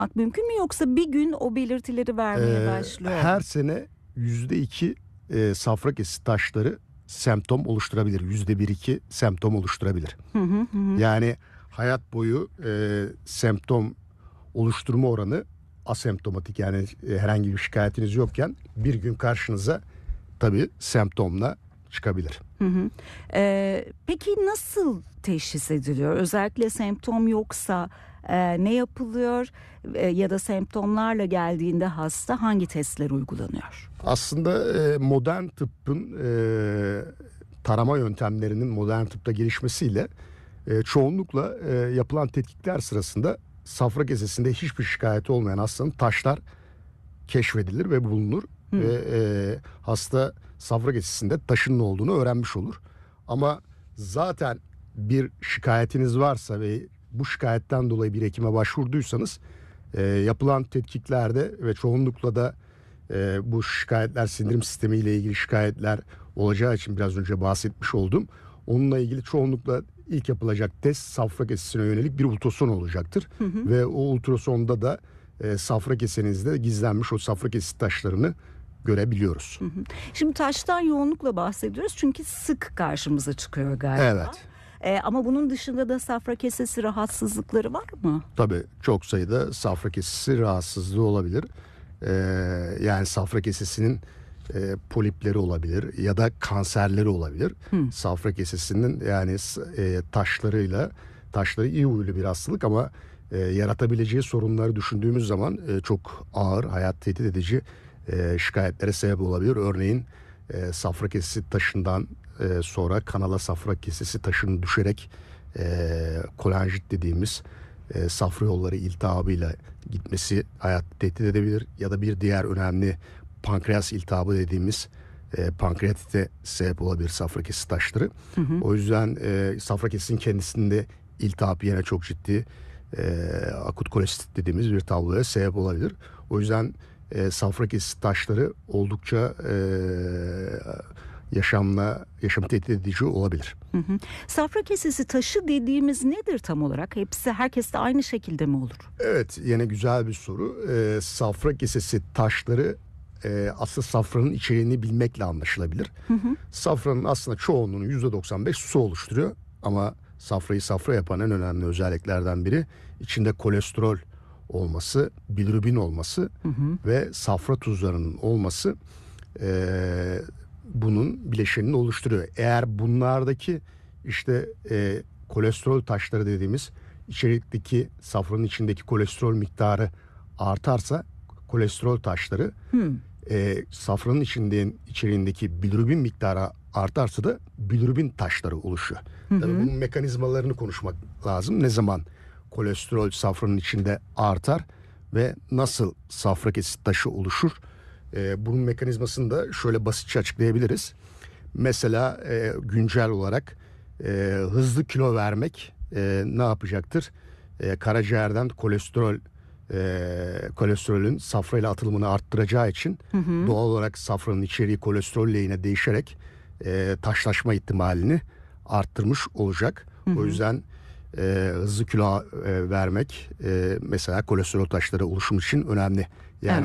yapmak mümkün mü, yoksa bir gün o belirtileri vermeye başlıyor? Her sene %2 safra kesesi taşları semptom oluşturabilir. %1-2 semptom oluşturabilir. Yani hayat boyu semptom oluşturma oranı asemptomatik, yani herhangi bir şikayetiniz yokken bir gün karşınıza tabii semptomla çıkabilir. Peki nasıl teşhis ediliyor? Özellikle semptom yoksa ne yapılıyor? Ya da semptomlarla geldiğinde hasta hangi testler uygulanıyor? Aslında modern tıbbın tarama yöntemlerinin modern tıpta gelişmesiyle çoğunlukla yapılan tetkikler sırasında safra kesesinde hiçbir şikayeti olmayan hastanın taşlar keşfedilir ve bulunur. Ve hasta safra kesesinde taşının olduğunu öğrenmiş olur. Ama zaten bir şikayetiniz varsa ve bu şikayetten dolayı bir hekime başvurduysanız yapılan tetkiklerde ve çoğunlukla da bu şikayetler sindirim sistemiyle ilgili şikayetler olacağı için biraz önce bahsetmiş oldum. Onunla ilgili çoğunlukla ilk yapılacak test safra kesesine yönelik bir ultrason olacaktır. Ve o ultrasonda da safra kesenizde gizlenmiş o safra kesesi taşlarını görebiliyoruz. Şimdi taştan yoğunlukla bahsediyoruz çünkü sık karşımıza çıkıyor galiba. Evet. Ama bunun dışında da safra kesesi rahatsızlıkları var mı? Tabii çok sayıda safra kesesi rahatsızlığı olabilir. Yani safra kesesinin polipleri olabilir ya da kanserleri olabilir. Safra kesesinin yani taşları iyi huylu bir hastalık ama yaratabileceği sorunları düşündüğümüz zaman çok ağır, hayat tehdit edici şikayetlere sebep olabilir. Örneğin safra kesesi taşından sonra kanala safra kesesi taşının düşerek kolanjit dediğimiz safra yolları iltihabıyla gitmesi hayat tehdit edebilir. Ya da bir diğer önemli pankreas iltihabı dediğimiz pankreatite sebep olabilir safra kesesi taşları. O yüzden safra kesesinin kendisinde iltihap yine çok ciddi akut kolestit dediğimiz bir tabloya sebep olabilir. O yüzden safra kesesi taşları oldukça yaşamı tehdit edici olabilir. Safra kesesi taşı dediğimiz nedir tam olarak? Herkeste aynı şekilde mi olur? Evet, yine güzel bir soru. Safra kesesi taşları aslında safranın içeriğini bilmekle anlaşılabilir. Safranın aslında çoğunluğunun %95 su oluşturuyor. Ama safrayı safra yapan en önemli özelliklerden biri içinde kolesterol olması, bilirubin olması ve safra tuzlarının olması bunun bileşenini oluşturuyor. Eğer bunlardaki işte kolesterol taşları dediğimiz içerikteki safranın içindeki kolesterol miktarı artarsa kolesterol taşları safranın içeriğindeki bilirubin miktarı artarsa da bilirubin taşları oluşuyor. Tabii bunun mekanizmalarını konuşmak lazım. Ne zaman kolesterol safranın içinde artar ve nasıl safra kesesi taşı oluşur? Bunun mekanizmasını da şöyle basitçe açıklayabiliriz. Mesela güncel olarak hızlı kilo vermek ne yapacaktır? Karaciğerden kolesterolün safrayla atılımını arttıracağı için doğal olarak safranın içeriği kolesterol lehine değişerek taşlaşma ihtimalini arttırmış olacak. O yüzden hızlı kilo vermek mesela kolesterol taşları oluşumu için önemli. Yani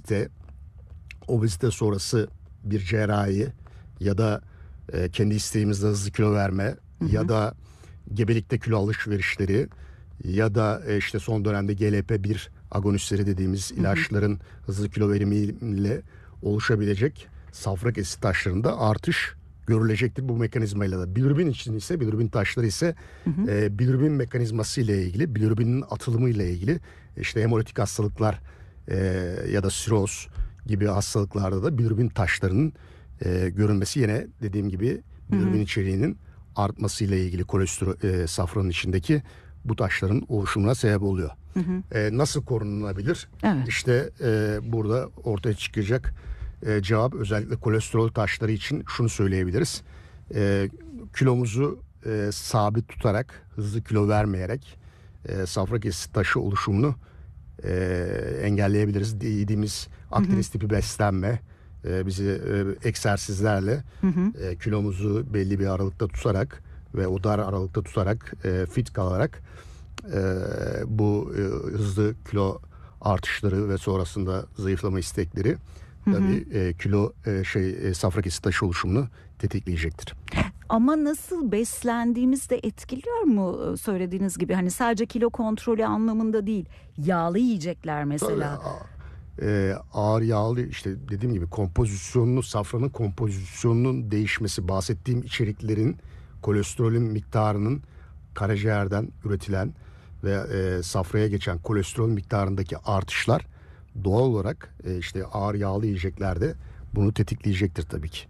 obezite sonrası bir cerrahi ya da kendi isteğimizle hızlı kilo verme ya da gebelikte kilo alışverişleri ya da işte son dönemde GLP-1 agonistleri dediğimiz ilaçların hızlı kilo verimiyle oluşabilecek safra kesesi taşlarında artış görülecektir bu mekanizmayla da. Bilirubin için ise bilirubin taşları ise bilirubin mekanizması ile ilgili, bilirubinin atılımı ile ilgili işte hemolitik hastalıklar ya da siroz gibi hastalıklarda da bilirubin taşlarının görünmesi yine dediğim gibi bilirubin içeriğinin artması ile ilgili kolesterol safranın içindeki bu taşların oluşumuna sebep oluyor. Nasıl korunulabilir? Evet. İşte burada ortaya çıkacak cevap özellikle kolesterol taşları için şunu söyleyebiliriz. Kilomuzu sabit tutarak, hızlı kilo vermeyerek safra kesesi taşı oluşumunu engelleyebiliriz. Yediğimiz akdeniz tipi beslenme, bizi egzersizlerle kilomuzu belli bir aralıkta tutarak ve o dar aralıkta tutarak fit kalarak bu hızlı kilo artışları ve sonrasında zayıflama istekleri tabii safra kesi taşı oluşumunu tetikleyecektir. Ama nasıl beslendiğimiz de etkiliyor mu söylediğiniz gibi? Hani sadece kilo kontrolü anlamında değil, yağlı yiyecekler mesela. Ağır yağlı, işte dediğim gibi safranın kompozisyonunun değişmesi, bahsettiğim içeriklerin, kolesterolün miktarının karaciğerden üretilen ve safraya geçen kolesterol miktarındaki artışlar doğal olarak işte ağır yağlı yiyeceklerde bunu tetikleyecektir tabii ki.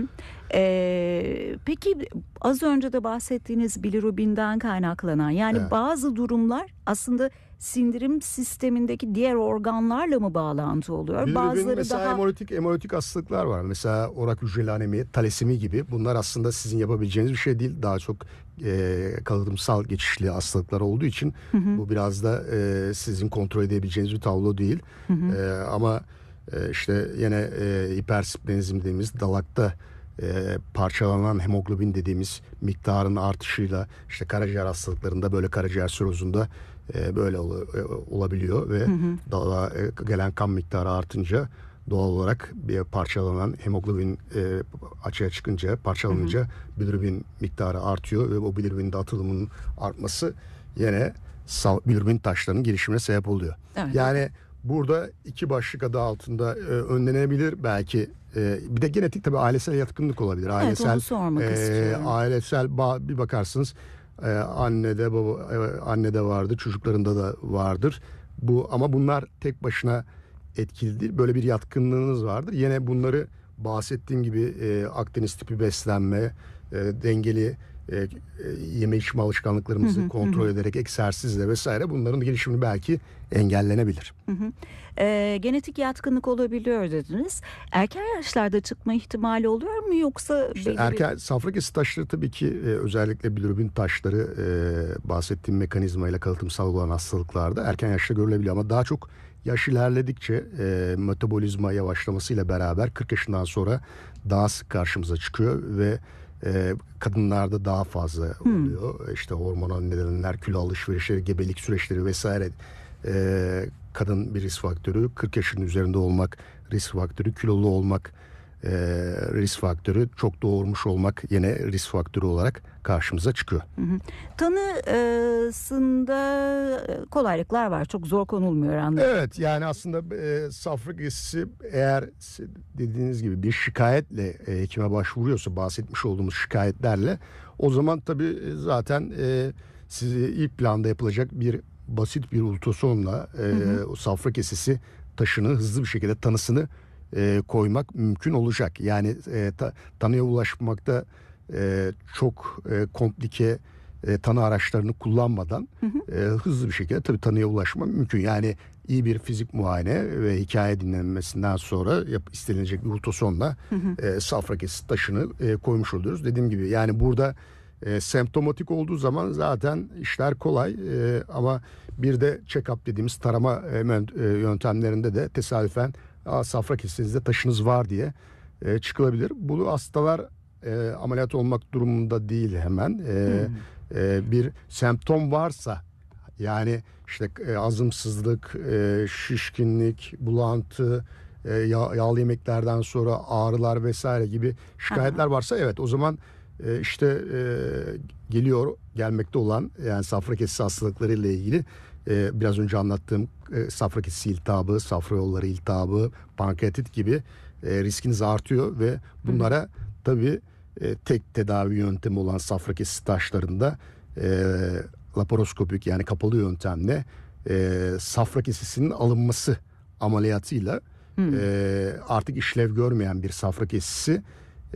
Peki az önce de bahsettiğiniz bilirubinden kaynaklanan, yani bazı durumlar aslında sindirim sistemindeki diğer organlarla mı bağlantı oluyor? Bilirubin Bazıları mesela daha hemolitik hastalıklar var. Mesela orak hücreli anemi, talasemi gibi. Bunlar aslında sizin yapabileceğiniz bir şey değil. Daha çok kalıtımsal geçişli hastalıklar olduğu için bu biraz da sizin kontrol edebileceğiniz bir tablo değil. Ama işte yine hipersplenizm dediğimiz dalakta parçalanan hemoglobin dediğimiz miktarın artışıyla işte karaciğer hastalıklarında, böyle karaciğer sirozunda böyle olabiliyor ve dalağa gelen kan miktarı artınca doğal olarak bir parçalanan hemoglobin açığa çıkınca, parçalanınca bilirubin miktarı artıyor ve o bilirubin atılımının artması yine bilirubin taşlarının gelişimine sebep oluyor. Evet. Yani burada iki başlık adı altında önlenebilir belki. Bir de genetik, tabii ailesel yatkınlık olabilir. Evet, onu sormak istiyorum. Ailesel bir bakarsınız annede vardır, çocuklarında da vardır. Ama bunlar tek başına etkili değil. Böyle bir yatkınlığınız vardır. Yine bunları bahsettiğim gibi Akdeniz tipi beslenme, dengeli yeme içme alışkanlıklarımızı kontrol ederek, egzersizle vesaire, bunların gelişimini belki engellenebilir. Genetik yatkınlık olabiliyor dediniz. Erken yaşlarda çıkma ihtimali oluyor mu, yoksa Safra kesi taşları tabii ki özellikle bilirubin taşları bahsettiğim mekanizmayla kalıtımsal olan hastalıklarda erken yaşta görülebiliyor, ama daha çok yaş ilerledikçe metabolizma yavaşlamasıyla beraber 40 yaşından sonra daha sık karşımıza çıkıyor ve kadınlarda daha fazla oluyor. İşte hormonal nedenler, kilo alışverişleri, gebelik süreçleri vesaire. Kadın bir risk faktörü, 40 yaşın üzerinde olmak risk faktörü, kilolu olmak risk faktörü, çok doğurmuş olmak yine risk faktörü olarak karşımıza çıkıyor. Tanısında kolaylıklar var. Çok zor konulmuyor anladım. Evet, yani aslında safra kesisi eğer dediğiniz gibi bir şikayetle hekime başvuruyorsa, bahsetmiş olduğumuz şikayetlerle, o zaman tabii zaten sizi ilk planda yapılacak basit bir ultrasonla o safra kesisi taşını hızlı bir şekilde tanısını koymak mümkün olacak. Yani tanıya ulaşmakta çok komplike tanı araçlarını kullanmadan hızlı bir şekilde tabii tanıya ulaşmak mümkün. Yani iyi bir fizik muayene ve hikaye dinlenmesinden sonra istenilecek bir ultrasonla safra kesisi taşını koymuş oluyoruz. Dediğim gibi, yani burada semptomatik olduğu zaman zaten işler kolay, ama bir de check-up dediğimiz tarama yöntemlerinde de tesadüfen safra kesinizde taşınız var diye çıkılabilir. Bu hastalar ameliyat olmak durumunda değil hemen. Bir semptom varsa, yani işte azımsızlık, şişkinlik, bulantı, yağlı yemeklerden sonra ağrılar vesaire gibi şikayetler varsa, evet, o zaman gelmekte olan, yani safra kesisi hastalıkları ile ilgili biraz önce anlattığım safra kesisi iltihabı, safra yolları iltihabı, pankreatit gibi riskiniz artıyor ve bunlara tabii tek tedavi yöntemi olan safra kesisi taşlarında laparoskopik, yani kapalı yöntemle safra kesisinin alınması ameliyatıyla artık işlev görmeyen bir safra kesisi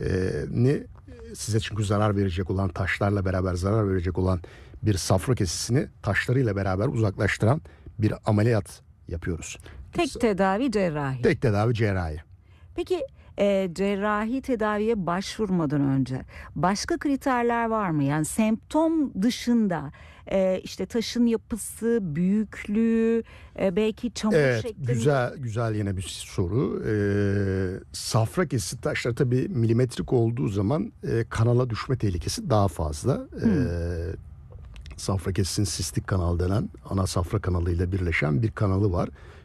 size çünkü zarar verecek olan, taşlarla beraber zarar verecek olan bir safra kesisini taşlarıyla beraber uzaklaştıran bir ameliyat yapıyoruz. Tek tedavi cerrahi. Tek tedavi cerrahi. Peki cerrahi tedaviye başvurmadan önce başka kriterler var mı? Yani semptom dışında işte taşın yapısı, büyüklüğü, belki çamur şeklinde. Güzel yine bir soru. Safra kesisi taşları tabii milimetrik olduğu zaman kanala düşme tehlikesi daha fazla. Safra kesisinin sistik kanal denen ana safra kanalıyla birleşen bir kanalı var.